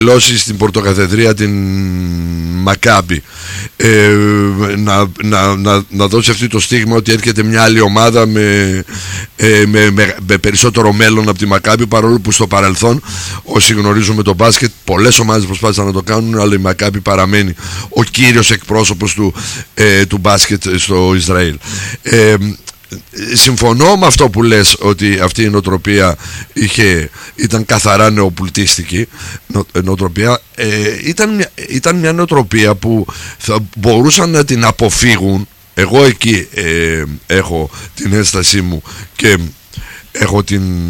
δηλώσει στην Πορτοκαθεδρία την Μακάμπι, να δώσει αυτή το στίγμα ότι έρχεται μια άλλη ομάδα με περισσότερο μέλλον από τη Μακάμπι, παρόλο που στο παρελθόν, όσοι γνωρίζουμε το μπάσκετ, πολλές ομάδες προσπάθησαν να το κάνουν, αλλά η Μακάμπι παραμένει ο κύριος εκπρόσωπος του μπάσκετ στο Ισραήλ. Συμφωνώ με αυτό που λες, ότι αυτή η νοοτροπία ήταν καθαρά νεοπλουτίστικη νοοτροπία. Ήταν μια νοοτροπία που θα μπορούσαν να την αποφύγουν. Εγώ εκεί έχω την ένστασή μου και έχω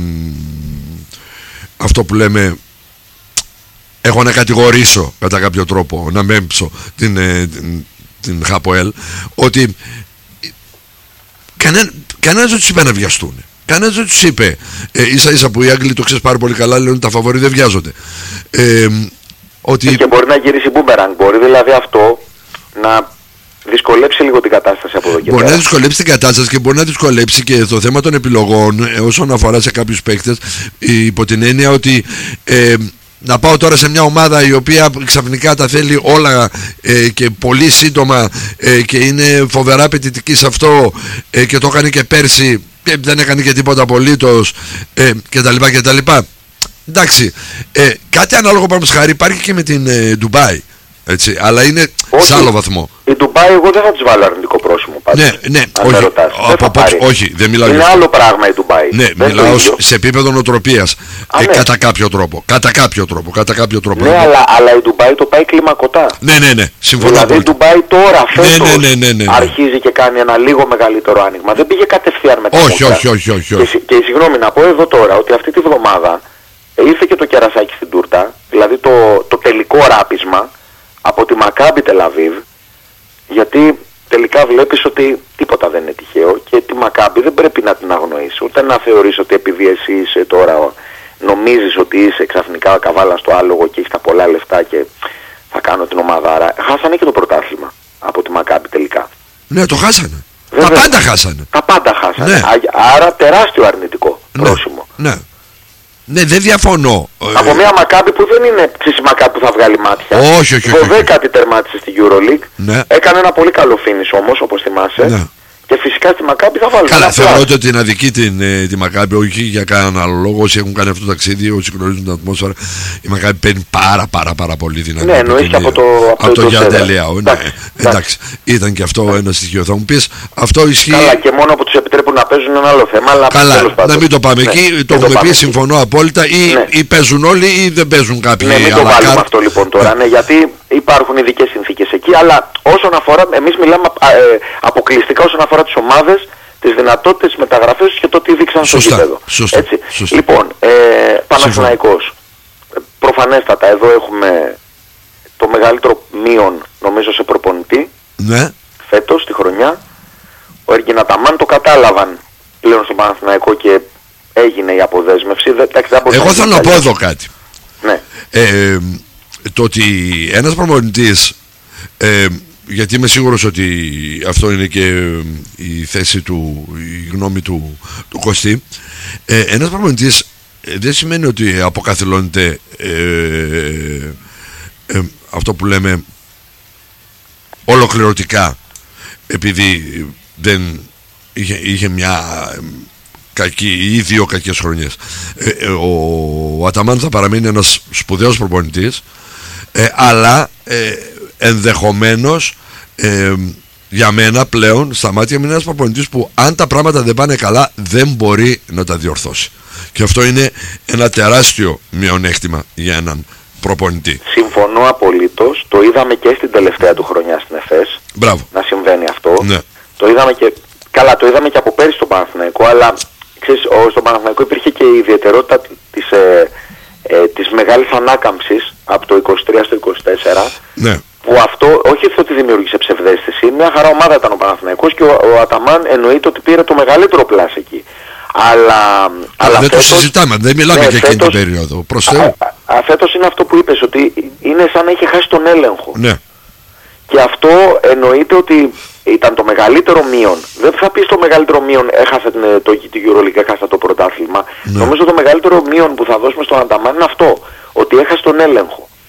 αυτό που λέμε, έχω να κατηγορήσω κατά κάποιο τρόπο, να μέμψω την ΧΑΠΟΕΛ, ότι κανένας δεν τους είπε να βιαστούν. Κανένας δεν τους είπε, ίσα ίσα που οι Άγγλοι, το ξέρεις πάρα πολύ καλά, λένε ότι τα φαβορί δεν βιάζονται. Και μπορεί να γυρίσει μπούμεραγκ, μπορεί δηλαδή αυτό να δυσκολέψει λίγο την κατάσταση από εδώ και πέρα. Μπορεί να δυσκολέψει την κατάσταση και μπορεί να δυσκολέψει και το θέμα των επιλογών όσον αφορά σε κάποιους παίκτες, υπό την έννοια ότι να πάω τώρα σε μια ομάδα η οποία ξαφνικά τα θέλει όλα και πολύ σύντομα και είναι φοβερά απαιτητική σε αυτό και το έκανε και πέρσι και δεν έκανε και τίποτα απολύτως κτλ. Εντάξει, κάτι ανάλογο παραδείγματος χάρη υπάρχει και με την Ντουμπάι, έτσι, αλλά είναι σε άλλο βαθμό. Η Ντουμπάι εγώ δεν θα της βάλω αρνητικό πρόσημο πάντως. Ναι, όχι, δεν μιλάω. Είναι άλλο πράγμα η Ντουμπάι. Ναι, μιλάω σε επίπεδο νοοτροπίας. Κατά κάποιο τρόπο. Ναι, αλλά η Ντουμπάι το πάει κλιμακωτά. Ναι, συμφωνώ. Δηλαδή η Ντουμπάι τώρα φέτος αρχίζει και κάνει ένα λίγο μεγαλύτερο άνοιγμα. Δεν πήγε κατευθείαν μετά. Όχι. Και συγγνώμη να πω εδώ τώρα ότι αυτή τη βδομάδα ήρθε και το κερασάκι στην τούρτα, δηλαδή το τελικό ράπισμα από τη Μακάμπι Τελαβίβ, γιατί τελικά βλέπεις ότι τίποτα δεν είναι τυχαίο και τη Μακάμπι δεν πρέπει να την αγνοείς, ούτε να θεωρείς ότι επειδή εσύ είσαι τώρα, νομίζεις ότι είσαι ξαφνικά καβάλα στο άλογο και έχεις τα πολλά λεφτά και θα κάνω την ομάδα. Άρα χάσανε και το πρωτάθλημα από τη Μακάμπι τελικά. Ναι, το χάσανε. Βέβαια, τα πάντα χάσανε. Ναι. Άρα τεράστιο αρνητικό πρόσημο. Ναι, δεν διαφωνώ. Από μια Μακάμπι που δεν είναι η Μακάμπι που θα βγάλει μάτια. Όχι. 12η τερμάτισε στη EuroLeague. Ναι. Έκανε ένα πολύ καλό finish όμως, όπως θυμάσαι. Ναι. Και φυσικά στη Μακάμπι θα βάλει. Καλά, θεωρώ ότι την αδική τη Μακάμπι, όχι για κανέναν άλλο λόγο. Όσοι έχουν κάνει αυτό το ταξίδι, όσοι γνωρίζουν την ατμόσφαιρα, η Μακάμπι παίρνει πάρα πολύ δυνατή. Ναι, εννοείς και από το Γιαντελιάου. Ναι, εντάξει, ήταν και αυτό ένα στοιχείο. Θα μου πεις, αυτό ισχύει. Καλά, και μόνο που τους επιτρέπουν να παίζουν ένα άλλο θέμα. Αλλά καλά, να μην το πάμε εκεί. Το έχουμε πει, συμφωνώ απόλυτα. Ή παίζουν όλοι ή δεν παίζουν κάποιοι. Ναι, μην το βάλουμε αυτό λοιπόν τώρα. Ναι, γιατί υπάρχουν ειδικές συνθήκες εκεί. Αλλά όσον αφορά, εμείς μιλάμε αποκλειστικά όσον αφορά τις ομάδες, τις δυνατότητες μεταγραφές και το τι δείξαν στο γήπεδο. Σωστά. Λοιπόν, Παναθηναϊκός. Προφανέστατα εδώ έχουμε το μεγαλύτερο μείον νομίζω σε προπονητή. Ναι. Φέτος, τη χρονιά. Ο Έργιν Αταμάν το κατάλαβαν πλέον στο Παναθηναϊκό και έγινε η αποδέσμευση. Εγώ θέλω να πω εδώ κάτι. Ναι. Το ότι ένας προπονητής, γιατί είμαι σίγουρος ότι αυτό είναι και η θέση του, η γνώμη του Κωστή, ένας προπονητής δεν σημαίνει ότι αποκαθιλώνεται αυτό που λέμε ολοκληρωτικά επειδή δεν είχε μια κακή ή δύο κακές χρονιές. Ο Αταμάν θα παραμείνει ένας σπουδαίος προπονητής, αλλά ενδεχομένως για μένα πλέον στα μάτια μου είναι ένας προπονητής που αν τα πράγματα δεν πάνε καλά δεν μπορεί να τα διορθώσει, και αυτό είναι ένα τεράστιο μειονέκτημα για έναν προπονητή. Συμφωνώ απολύτως. Το είδαμε και στην τελευταία του χρονιά στην ΕΦΕΣ. Μπράβο. Να συμβαίνει αυτό. Ναι. Το είδαμε και από πέρυσι στο Παναθηναϊκό, αλλά ξέρεις, στο Παναθηναϊκό υπήρχε και η ιδιαιτερότητα της μεγάλης ανάκαμψης από το 23 στο 24. Ναι. Που αυτό όχι ότι δημιούργησε ψευδαίσθηση, μια χαρά ομάδα ήταν ο Παναθηναϊκός και ο Αταμάν εννοείται ότι πήρε το μεγαλύτερο πλάσ εκεί. Αλλά δεν το συζητάμε, δεν μιλάμε για εκείνη την περίοδο. Φέτος είναι αυτό που είπες, ότι είναι σαν να είχε χάσει τον έλεγχο. Ναι. Και αυτό εννοείται ότι ήταν το μεγαλύτερο μείον. Δεν θα πεις το μεγαλύτερο μείον έχασε τη EuroLeague, έχασε το πρωτάθλημα. Ναι. Νομίζω το μεγαλύτερο μείον που θα δώσουμε στον Αταμάν είναι αυτό, ότι έχασε τον έλεγχο.